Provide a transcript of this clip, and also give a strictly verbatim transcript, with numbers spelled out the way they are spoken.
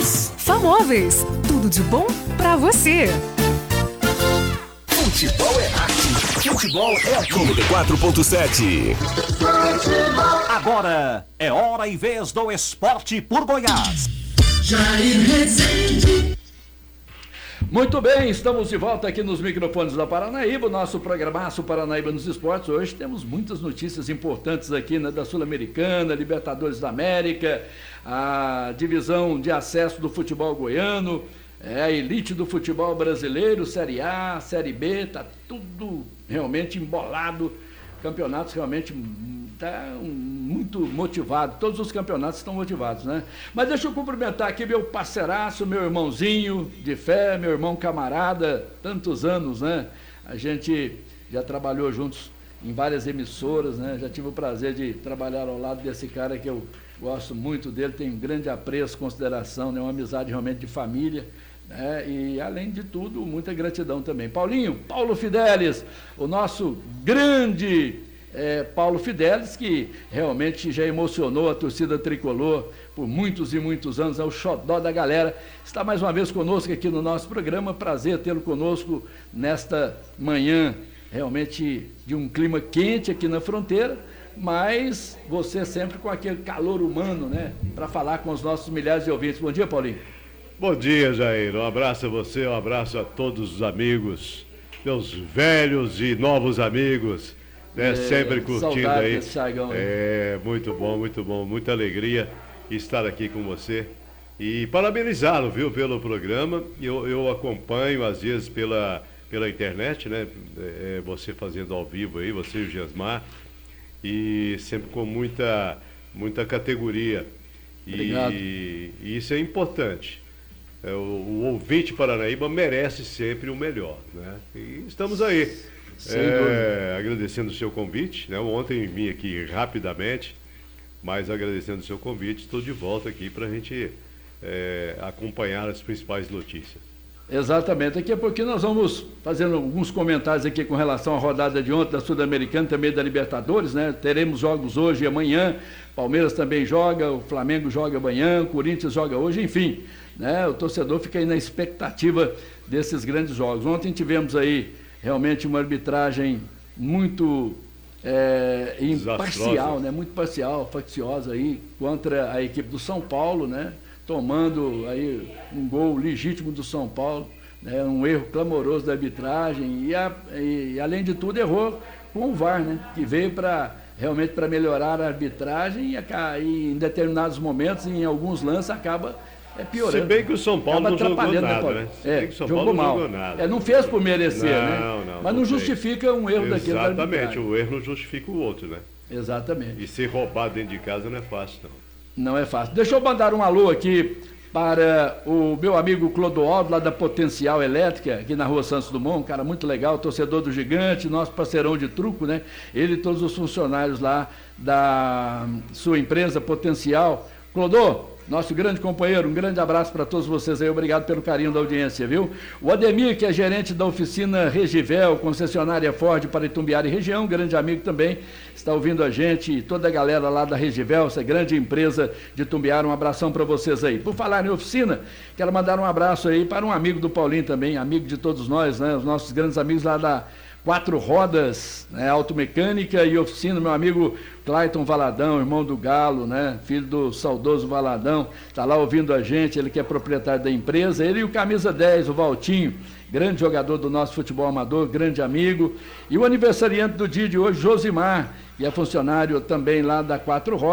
Famóveis, tudo de bom pra você. Futebol é arte, futebol é aqui. noventa e quatro ponto sete. Agora é hora e vez do Esporte por Goiás. Jair Rezende. Muito bem, estamos de volta aqui nos microfones da Paranaíba, o nosso programaço Paranaíba nos Esportes. Hoje temos muitas notícias importantes aqui, né, da Sul-Americana, Libertadores da América, a divisão de acesso do futebol goiano, é a elite do futebol brasileiro, Série A, Série B, tá tudo realmente embolado, campeonatos realmente tá muito motivado, todos os campeonatos estão motivados, né? Mas deixa eu cumprimentar aqui meu parceiraço, meu irmãozinho de fé, meu irmão camarada, tantos anos, né? A gente já trabalhou juntos em várias emissoras, né? Já tive o prazer de trabalhar ao lado desse cara que eu gosto muito dele, tenho grande apreço, consideração, né? Uma amizade realmente de família. É, e além de tudo, muita gratidão também. Paulinho, Paulo Fidelis, o nosso grande é, Paulo Fidelis, que realmente já emocionou a torcida tricolor por muitos e muitos anos, é o xodó da galera, está mais uma vez conosco aqui no nosso programa, prazer tê-lo conosco nesta manhã, realmente de um clima quente aqui na fronteira, mas você sempre com aquele calor humano, né, para falar com os nossos milhares de ouvintes. Bom dia, Paulinho. Bom dia, Jair. Um abraço a você, um abraço a todos os amigos, meus velhos e novos amigos, né? É, sempre curtindo aí. Sargão, é, muito bom, muito bom, muita alegria estar aqui com você e parabenizá-lo, viu, pelo programa. Eu, eu acompanho às vezes pela, pela internet, né? É, você fazendo ao vivo aí, você e o Gesmar, e sempre com muita, muita categoria. Obrigado. E, e isso é importante. O, o ouvinte Paranaíba merece sempre o melhor, né? E estamos aí, é, agradecendo o seu convite, né? Ontem vim aqui rapidamente, mas agradecendo o seu convite, estou de volta aqui para a gente é, acompanhar as principais notícias. Exatamente, daqui a pouquinho nós vamos fazendo alguns comentários aqui com relação à rodada de ontem da Sul-Americana, também da Libertadores, né? Teremos jogos hoje e amanhã, Palmeiras também joga, o Flamengo joga amanhã, o Corinthians joga hoje, enfim, né? O torcedor fica aí na expectativa desses grandes jogos. Ontem tivemos aí realmente uma arbitragem muito é, imparcial, né? Muito parcial, facciosa aí contra a equipe do São Paulo, né? Tomando aí um gol legítimo do São Paulo, né, um erro clamoroso da arbitragem e, a, e além de tudo errou com o V A R, né, que veio para realmente para melhorar a arbitragem e, a, e em determinados momentos, em alguns lances, acaba é, piorando. Se bem que o São Paulo não jogou nada, né? Se é, bem que o São jogou Paulo mal. não jogou nada. É, não fez por merecer, não, né? Não, Mas não, não justifica um erro daquele. Exatamente, o erro não justifica o outro, né? Exatamente. E ser roubado dentro de casa não é fácil, não. Não é fácil. Deixa eu mandar um alô aqui para o meu amigo Clodoaldo, lá da Potencial Elétrica, aqui na rua Santos Dumont, um cara muito legal, torcedor do Gigante, nosso parceirão de truco, né? Ele e todos os funcionários lá da sua empresa Potencial. Clodô, nosso grande companheiro, um grande abraço para todos vocês aí, obrigado pelo carinho da audiência, viu? O Ademir, que é gerente da oficina Regivel, concessionária Ford para Itumbiara e região, grande amigo também, está ouvindo a gente e toda a galera lá da Regivel, essa grande empresa de Itumbiara, um abração para vocês aí. Por falar em oficina, quero mandar um abraço aí para um amigo do Paulinho também, amigo de todos nós, né? Os nossos grandes amigos lá da Quatro Rodas, né, Automecânica e Oficina, meu amigo Clayton Valadão, irmão do Galo, né, filho do saudoso Valadão, está lá ouvindo a gente, ele que é proprietário da empresa, ele e o camisa dez, o Valtinho, grande jogador do nosso futebol amador, grande amigo, e o aniversariante do dia de hoje, Josimar, que é funcionário também lá da Quatro Rodas.